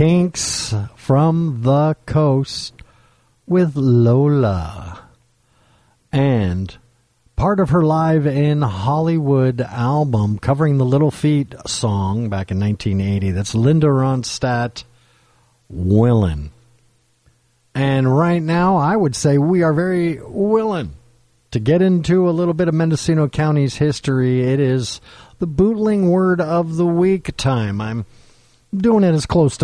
Kinks from the Coast with Lola. And part of her Live in Hollywood album covering the Little Feat song back in 1980. That's Linda Ronstadt, Willin'. And right now, I would say we are very willing to get into a little bit of Mendocino County's history. It is the Bootling Word of the Week time. I'm doing it as close to